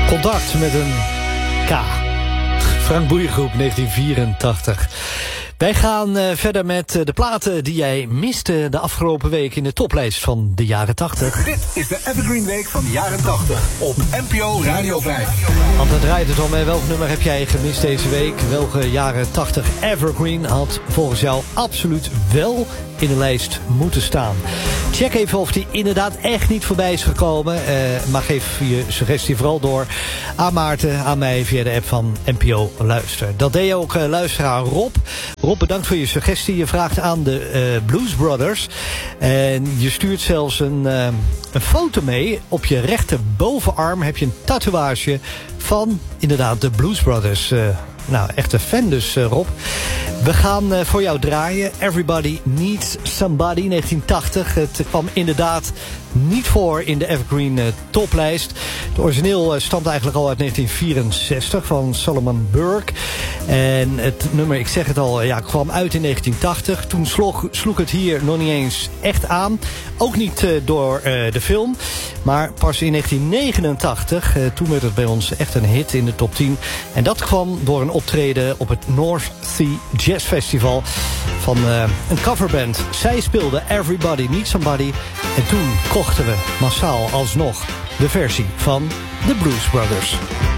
Contact met een K. Frank Boeiengroep, 1984. Wij gaan verder met de platen die jij miste de afgelopen week in de toplijst van de jaren 80. Dit is de Evergreen Week van de jaren 80 op NPO Radio 5. Want dan draait het om, welk nummer heb jij gemist deze week? Welke jaren 80 Evergreen had volgens jou absoluut wel in de lijst moeten staan? Check even of die inderdaad echt niet voorbij is gekomen. Maar geef je suggestie vooral door aan Maarten, aan mij via de app van NPO Luister. Dat deed ook luisteraar Rob. Rob, bedankt voor je suggestie. Je vraagt aan de Blues Brothers. En je stuurt zelfs een foto mee. Op je rechterbovenarm heb je een tatoeage van inderdaad de Blues Brothers. Nou, echte fan dus, Rob. We gaan voor jou draaien. Everybody Needs Somebody, 1980. Het kwam inderdaad niet voor in de Evergreen toplijst. Het origineel stamt eigenlijk al uit 1964 van Solomon Burke. En het nummer, ik zeg het al, kwam uit in 1980. Toen sloeg het hier nog niet eens echt aan. Ook niet door de film. Maar pas in 1989, toen werd het bij ons echt een hit in de top 10. En dat kwam door een optreden op het North Sea Jazz Festival van een coverband. Zij speelden Everybody Needs Somebody. En toen kochten we massaal alsnog de versie van de Blues Brothers.